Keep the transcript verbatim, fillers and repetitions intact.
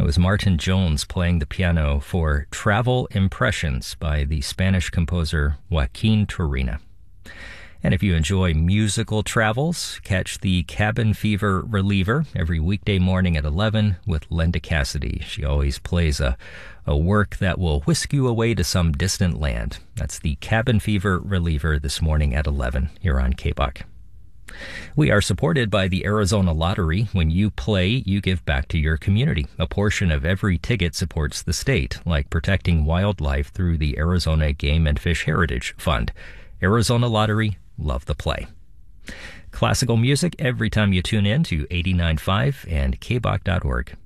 That was Martin Jones playing the piano for Travel Impressions by the Spanish composer Joaquin Turina. And if you enjoy musical travels, catch the Cabin Fever Reliever every weekday morning at eleven with Linda Cassidy. She always plays a, a work that will whisk you away to some distant land. That's the Cabin Fever Reliever this morning at eleven here on K B O C. We are supported by the Arizona Lottery. When you play, you give back to your community. A portion of every ticket supports the state, like protecting wildlife through the Arizona Game and Fish Heritage Fund. Arizona Lottery, love the play. Classical music every time you tune in to eighty-nine point five and K B O C dot org.